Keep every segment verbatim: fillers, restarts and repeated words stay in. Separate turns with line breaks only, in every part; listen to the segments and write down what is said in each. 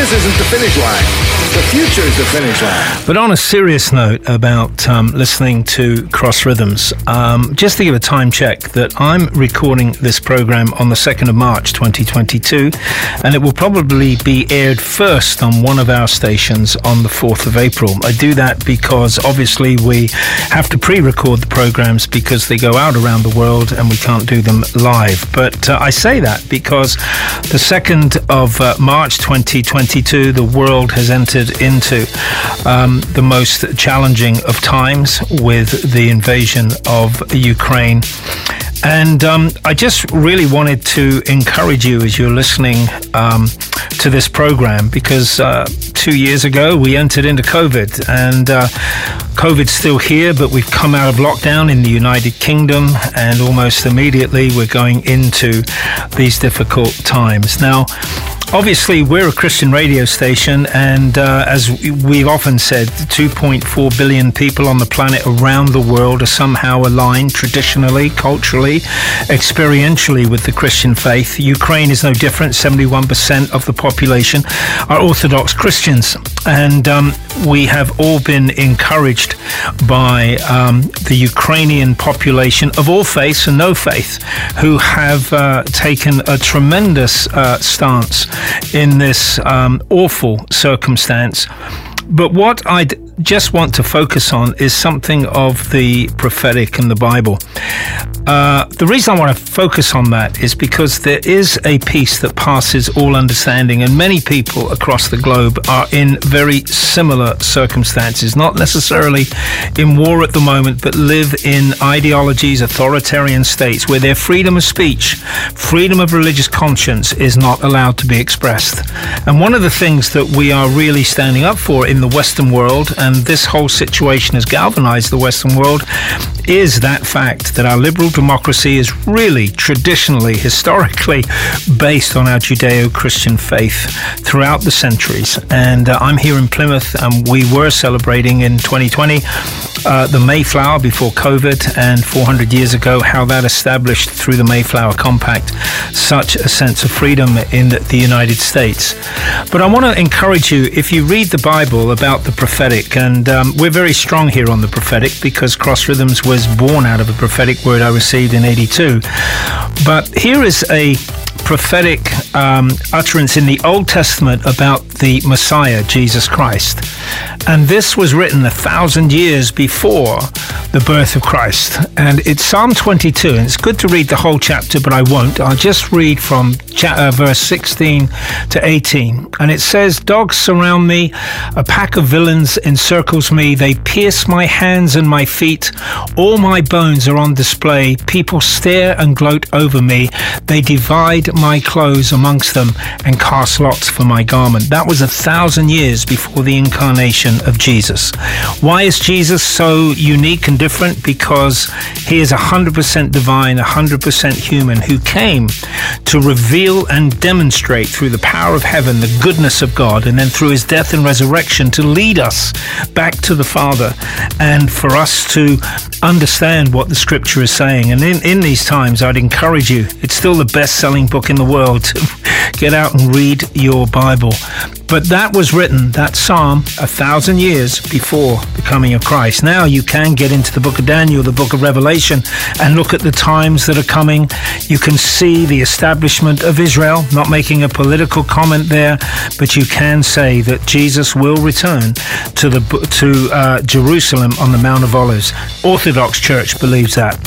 This isn't the finish line. The future is the finish line.
But on a serious note about um, listening to Cross Rhythms, um, just to give a time check that I'm recording this program on the second of March twenty twenty-two, and it will probably be aired first on one of our stations on the fourth of April. I do that because obviously we have to pre-record the programs because they go out around the world and we can't do them live. But uh, I say that because the second of uh, March twenty twenty-two, the world has entered into um, the most challenging of times with the invasion of Ukraine. And um, I just really wanted to encourage you as you're listening um, to this program, because uh, two years ago we entered into COVID, and uh, COVID's still here, but we've come out of lockdown in the United Kingdom, and almost immediately we're going into these difficult times. Now, obviously, we're a Christian radio station, and uh, as we've often said, two point four billion people on the planet around the world are somehow aligned traditionally, culturally, experientially with the Christian faith. Ukraine is no different. seventy-one percent of the population are Orthodox Christians, and um, we have all been encouraged by um, the Ukrainian population of all faiths and no faith, who have uh, taken a tremendous uh, stance in this um, awful circumstance. But what I just want to focus on is something of the prophetic in the Bible. Uh, the reason I want to focus on that is because there is a peace that passes all understanding, and many people across the globe are in very similar circumstances, not necessarily in war at the moment, but live in ideologies, authoritarian states where their freedom of speech, freedom of religious conscience is not allowed to be expressed. And one of the things that we are really standing up for in the Western world, and this whole situation has galvanized the Western world, is that fact that our liberal democracy is really traditionally, historically based on our Judeo-Christian faith throughout the centuries. And uh, I'm here in Plymouth, and we were celebrating in twenty twenty uh, the Mayflower before COVID, and four hundred years ago how that established through the Mayflower Compact such a sense of freedom in the United States. But I want to encourage you, if you read the Bible about the prophetic, and um, we're very strong here on the prophetic because Cross Rhythms was born out of a prophetic word I received in eighty-two. But here is a prophetic um, utterance in the Old Testament about the Messiah, Jesus Christ. And this was written a thousand years before the birth of Christ. And it's Psalm twenty-two, and it's good to read the whole chapter, but I won't. I'll just read from cha- uh, verse sixteen to eighteen. And it says, "Dogs surround me, a pack of villains encircles me. They pierce my hands and my feet. All my bones are on display. People stare and gloat over me. They divide my clothes amongst them and cast lots for my garment." That was a thousand years before the incarnation of Jesus. Why is Jesus so unique and different? Because he is one hundred percent divine, one hundred percent human, who came to reveal and demonstrate through the power of heaven the goodness of God, and then through his death and resurrection to lead us back to the Father, and for us to understand what the scripture is saying. And in, in these times, I'd encourage you, it's still the best-selling book in the world, to get out and read your Bible. But that was written, that psalm, a thousand years before the coming of Christ. Now you can get into the book of Daniel, the book of Revelation, and look at the times that are coming. You can see the establishment of Israel, not making a political comment there, but you can say that Jesus will return to the to uh, Jerusalem on the Mount of Olives. Orthodox Church believes that.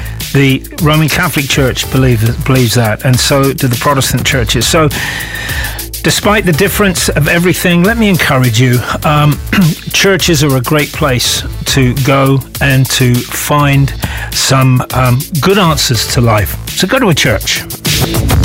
The Roman Catholic Church believes believes that, and so do the Protestant churches. So, despite the difference of everything, let me encourage you. Um, churches are a great place to go and to find some um, good answers to life. So go to a church.